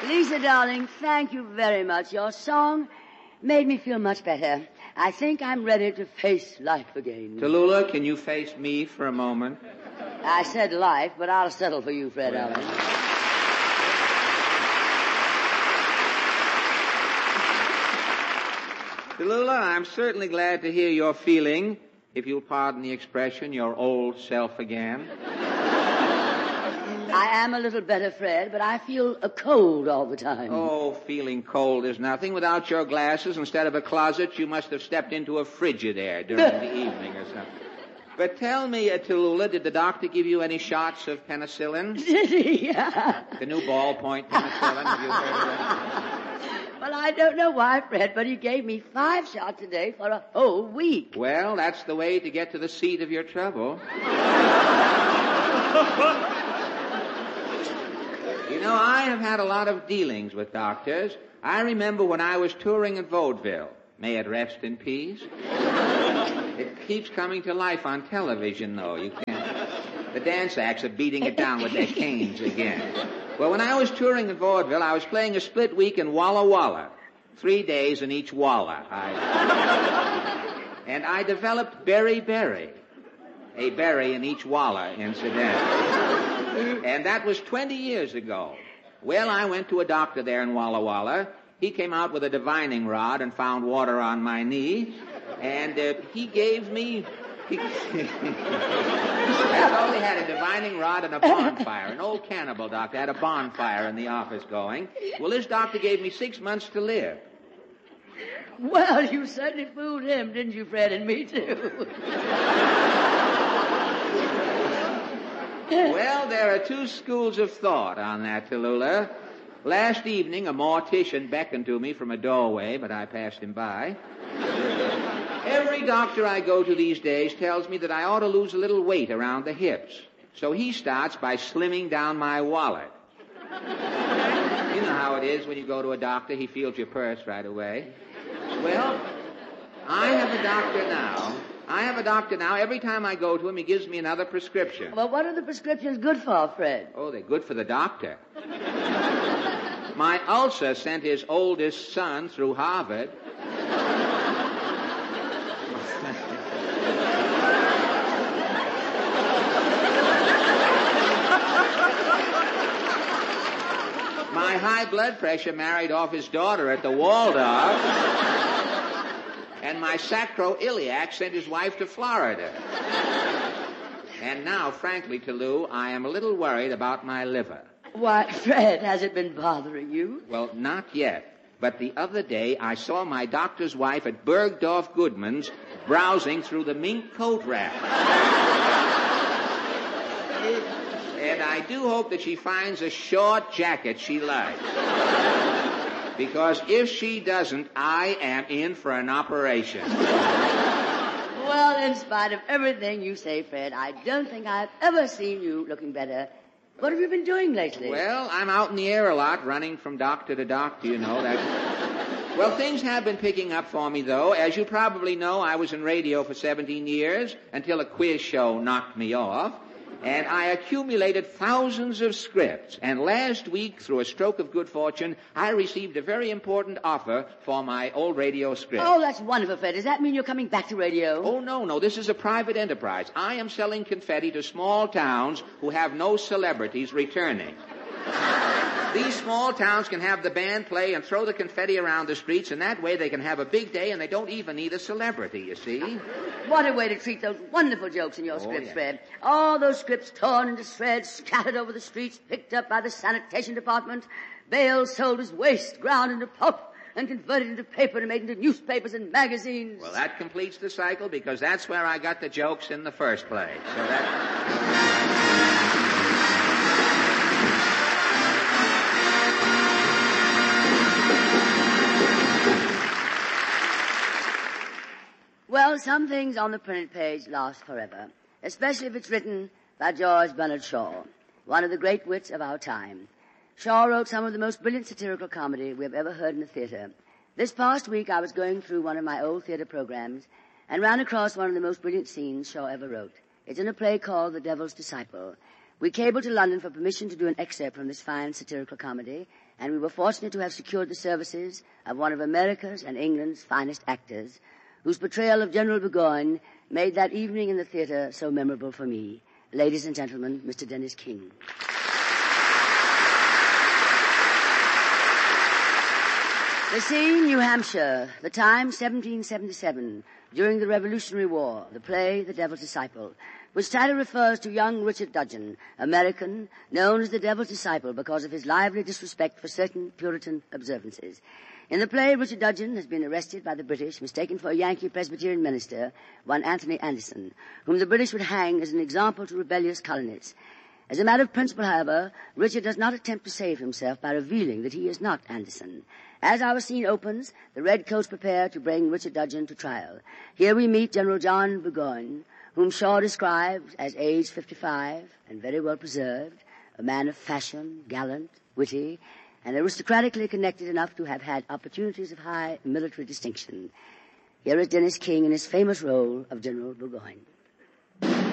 Lisa, darling, thank you very much. Your song made me feel much better. I think I'm ready to face life again. Tallulah, can you face me for a moment? I said life, but I'll settle for you, Fred Allen. Tallulah, I'm certainly glad to hear you're feeling, if you'll pardon the expression, your old self again. I am a little better, Fred, but I feel a cold all the time. Oh, feeling cold is nothing. Without your glasses, instead of a closet, you must have stepped into a Frigidaire during the evening or something. But tell me, Tallulah, did the doctor give you any shots of penicillin? Did he? The new ballpoint penicillin, have you heard of that? Well, I don't know why, Fred, but he gave me 5 shots a day for a whole week. Well, that's the way to get to the seat of your trouble. You know, I have had a lot of dealings with doctors. I remember when I was touring in vaudeville. May it rest in peace. It keeps coming to life on television, though. You can't. The dance acts are beating it down with their canes again. Well, when I was touring in vaudeville, I was playing a split week in Walla Walla. 3 days in each Walla. And I developed berry. A berry in each Walla, incidentally. And that was 20 years ago. Well, I went to a doctor there in Walla Walla. He came out with a divining rod and found water on my knee. And he gave me... That's all he had, a divining rod and a bonfire. An old cannibal doctor had a bonfire in the office going. Well, this doctor gave me 6 months to live. Well, you certainly fooled him, didn't you, Fred, and me too? Well, there are 2 schools of thought on that, Tallulah. Last evening, a mortician beckoned to me from a doorway, but I passed him by. Every doctor I go to these days tells me that I ought to lose a little weight around the hips. So he starts by slimming down my wallet. You know how it is when you go to a doctor, he feels your purse right away. Well, I have a doctor now. Every time I go to him, he gives me another prescription. Well, what are the prescriptions good for, Fred? Oh, they're good for the doctor. My ulcer sent his oldest son through Harvard. My high blood pressure married off his daughter at the Waldorf. And my sacroiliac sent his wife to Florida. And now, frankly, Tallulah, I am a little worried about my liver. Why, Fred, has it been bothering you? Well, not yet. But the other day, I saw my doctor's wife at Bergdorf Goodman's browsing through the mink coat rack. And I do hope that she finds a short jacket she likes. Because if she doesn't, I am in for an operation. Well, in spite of everything you say, Fred, I don't think I've ever seen you looking better. What have you been doing lately? Well, I'm out in the air a lot, running from doctor to doctor, you know. Well, things have been picking up for me, though. As you probably know, I was in radio for 17 years until a quiz show knocked me off. And I accumulated thousands of scripts. And last week, through a stroke of good fortune, I received a very important offer for my old radio script. Oh, that's wonderful, Fred. Does that mean you're coming back to radio? Oh, no. This is a private enterprise. I am selling confetti to small towns who have no celebrities returning. These small towns can have the band play and throw the confetti around the streets, and that way they can have a big day, and they don't even need a celebrity, you see. What a way to treat those wonderful jokes in your scripts, yeah. Fred. All those scripts torn into shreds, scattered over the streets, picked up by the sanitation department, bales sold as waste, ground into pulp, and converted into paper and made into newspapers and magazines. Well, that completes the cycle, because that's where I got the jokes in the first place. So that... Well, some things on the printed page last forever, especially if it's written by George Bernard Shaw, one of the great wits of our time. Shaw wrote some of the most brilliant satirical comedy we have ever heard in the theater. This past week, I was going through one of my old theater programs and ran across one of the most brilliant scenes Shaw ever wrote. It's in a play called The Devil's Disciple. We cabled to London for permission to do an excerpt from this fine satirical comedy, and we were fortunate to have secured the services of one of America's and England's finest actors, whose portrayal of General Burgoyne made that evening in the theater so memorable for me. Ladies and gentlemen, Mr. Dennis King. The scene, New Hampshire. The time, 1777, during the Revolutionary War. The play, The Devil's Disciple, which title refers to young Richard Dudgeon, American, known as the Devil's Disciple because of his lively disrespect for certain Puritan observances. In the play, Richard Dudgeon has been arrested by the British, mistaken for a Yankee Presbyterian minister, one Anthony Anderson, whom the British would hang as an example to rebellious colonists. As a matter of principle, however, Richard does not attempt to save himself by revealing that he is not Anderson. As our scene opens, the redcoats prepare to bring Richard Dudgeon to trial. Here we meet General John Burgoyne, whom Shaw describes as aged 55 and very well preserved, a man of fashion, gallant, witty, and aristocratically connected enough to have had opportunities of high military distinction. Here is Dennis King in his famous role of General Burgoyne.